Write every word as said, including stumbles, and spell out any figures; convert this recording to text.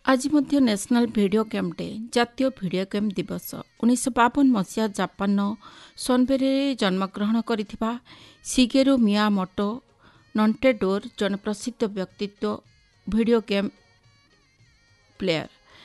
आज मध्य national video game day जातीय video game दिवस उन्नीस बावन मसीहा जापान सोनबेरे जन्मग्रहण करिथिबा शिगेरू मियामोटो नंटेडोर जन प्रसिद्ध व्यक्तित्व भिडियो गेम प्लेयर